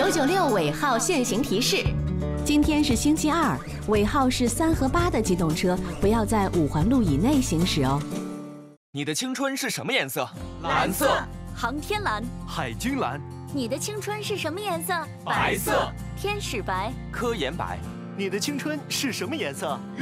996尾号限行提示：今天是星期2，尾号是3和8的机动车不要在5环路以内行驶哦。 你的青春是什么颜色？ 蓝色。 航天蓝。 海军蓝。 你的青春是什么颜色？ 白色。 天使白。 科研白。 你的青春是什么颜色？